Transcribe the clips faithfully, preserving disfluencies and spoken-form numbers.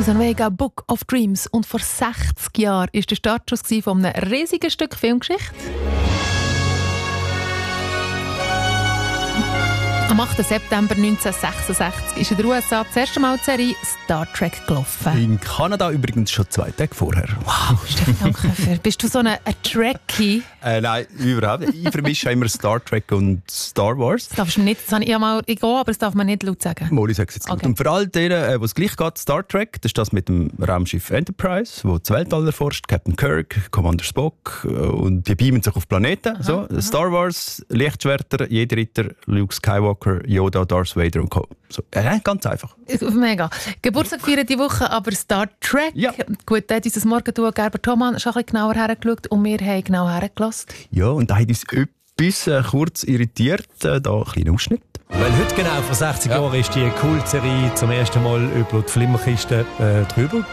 Norwegen Book of Dreams. Und vor sechzig Jahren war der Startschuss von einem riesigen Stück Filmgeschichte. Am achten September neunzehnhundertsechsundsechzig ist in den U S A das erste Mal die Serie Star Trek gelaufen. In Kanada übrigens schon zwei Tage vorher. Wow, Stefan, danke für. Bist du so ein, ein Trekkie? Äh, nein, überhaupt nicht. Ich vermische immer Star Trek und Star Wars. Das darfst du nicht. Das habe ich mal ich gehe, aber das darf man nicht laut sagen. Molly sagt es jetzt laut. Okay. Und für all denen, wo es gleich geht, Star Trek, das ist das mit dem Raumschiff Enterprise, wo das Weltall erforscht, Captain Kirk, Commander Spock, und die beamen sich auf Planeten. Aha, so. Aha. Star Wars, Lichtschwerter, jeder Ritter, Luke Skywalker, Yoda, Darth Vader und Co. So, äh, ganz einfach. Mega. Geburtstag feiern die Woche, aber Star Trek. Ja. Gut, da hat uns das Morgenduo Gerber Thomann schon ein bisschen genauer hergeschaut und wir haben genau hergelassen. Ja, und da hat uns etwas äh, kurz irritiert. Äh, da ein kleiner Ausschnitt. Weil heute genau vor sechzig ja. Jahren ist die Kultserie zum ersten Mal über die Flimmerkiste äh, drüber.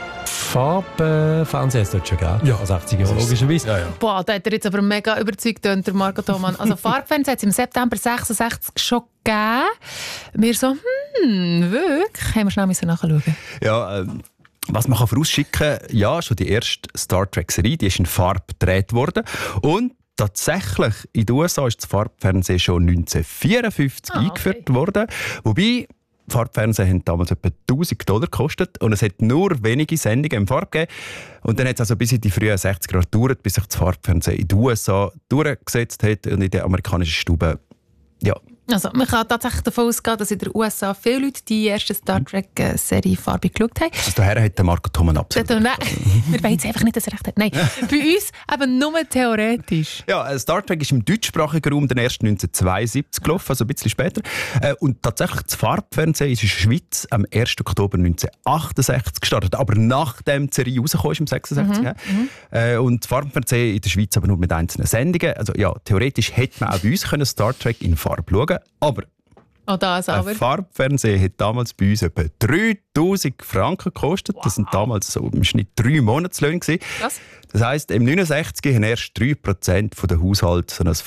Farbfernsehen ist dort schon gegeben. Ja. Vor sechzig Jahren, logischerweise. Ja, ja. Boah, da hat er jetzt aber mega überzeugt, der Marco Thomann. Also Farbfernsehen hat es im September sechsundsechzig schon gegeben. Wir so, hm, wirklich? Haben wir schnell müssen nachschauen. Ja, ähm, was man kann vorausschicken kann, ja, schon die erste Star Trek-Serie, die ist in Farbe gedreht worden. Und tatsächlich, in den U S A ist das Farbfernsehen schon neunzehnhundertvierundfünfzig ah, okay. eingeführt worden. Wobei, Farbfernsehen haben damals etwa tausend Dollar gekostet und es hat nur wenige Sendungen im Farb gegeben. Und dann hat es also bis in die frühen sechziger Jahre gedauert, bis sich das Farbfernsehen in den U S A durchgesetzt hat und in den amerikanischen Stuben. Ja. Also man kann tatsächlich davon ausgehen, dass in den U S A viele Leute die erste Star Trek-Serie farbig geschaut haben. Also daher hat der Marco Thomann absolut. Nein, wir wollen jetzt einfach nicht, dass er recht hat. Nein, bei uns eben nur theoretisch. Ja, Star Trek ist im deutschsprachigen Raum dann erst neunzehnhundertzweiundsiebzig gelaufen, also ein bisschen später. Und tatsächlich das Farbfernsehen ist in der Schweiz am ersten Oktober neunzehnhundertachtundsechzig gestartet, aber nachdem die Serie rausgekommen ist, im sechsundsechzig. Mhm, und das Farbfernsehen in der Schweiz aber nur mit einzelnen Sendungen. Also ja, theoretisch hätte man auch bei uns können Star Trek in Farbe schauen. Aber oh, das aber. ein Farbfernsehen hat damals bei uns etwa dreitausend Franken gekostet. Wow. Das sind damals so im Schnitt drei Monatslöhne. Was? Das heisst, im neunundsechzig haben erst drei Prozent der Haushalte so ein